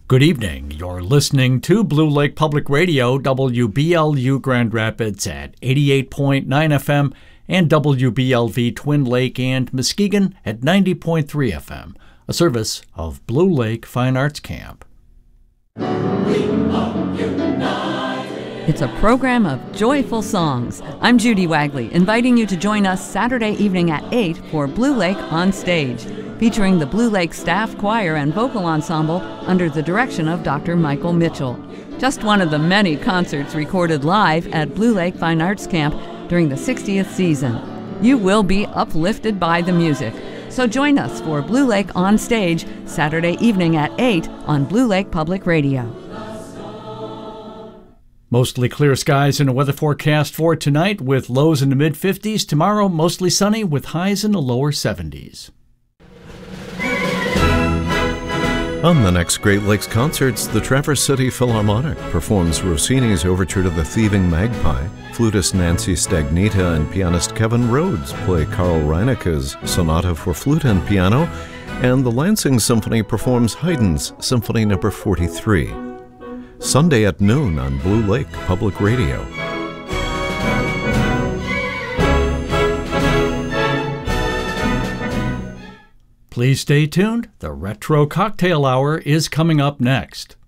Good evening. You're listening to Blue Lake Public Radio, WBLU Grand Rapids at 88.9 FM and WBLV Twin Lake and Muskegon at 90.3 FM, a service of Blue Lake Fine Arts Camp. It's a program of joyful songs. I'm Judy Wagley, inviting you to join us Saturday evening at 8 for Blue Lake on Stage, featuring the Blue Lake Staff Choir and Vocal Ensemble under the direction of Dr. Michael Mitchell. Just one of the many concerts recorded live at Blue Lake Fine Arts Camp during the 60th season. You will be uplifted by the music. So join us for Blue Lake on Stage Saturday evening at 8 on Blue Lake Public Radio. Mostly clear skies and a weather forecast for tonight with lows in the mid-50s. Tomorrow, mostly sunny with highs in the lower 70s. On the next Great Lakes Concerts, the Traverse City Philharmonic performs Rossini's Overture to the Thieving Magpie. Flutist Nancy Stagnita and pianist Kevin Rhodes play Karl Reineke's Sonata for Flute and Piano, and the Lansing Symphony performs Haydn's Symphony No. 43. Sunday at noon on Blue Lake Public Radio. Please stay tuned. The Retro Cocktail Hour is coming up next.